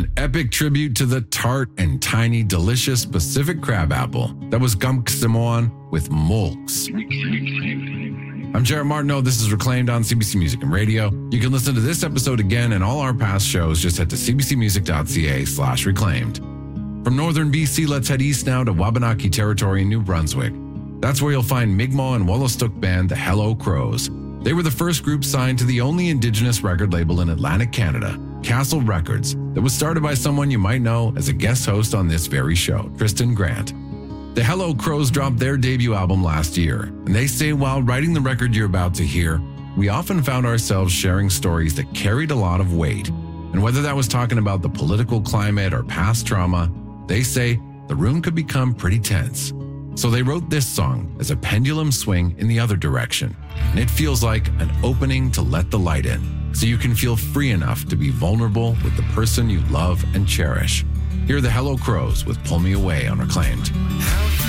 an epic tribute to the tart and tiny delicious Pacific crabapple. That was Gump Simon with Molks. I'm Jared Martineau. This is Reclaimed on CBC Music and Radio. You can listen to this episode again and all our past shows. Just head to cbcmusic.ca/reclaimed. From northern BC, let's head east now to Wabanaki territory in New Brunswick. That's where you'll find Mi'kmaq and Wollastook band The Hello Crows. They were the first group signed to the only Indigenous record label in Atlantic Canada, Castle Records, that was started by someone you might know as a guest host on this very show, Tristan Grant. The Hello Crows dropped their debut album last year, and they say while writing the record you're about to hear, we often found ourselves sharing stories that carried a lot of weight. And whether that was talking about the political climate or past trauma, they say the room could become pretty tense. So they wrote this song as a pendulum swing in the other direction, and it feels like an opening to let the light in, so you can feel free enough to be vulnerable with the person you love and cherish. Hear the Hello Crows with Pull Me Away on Reclaimed.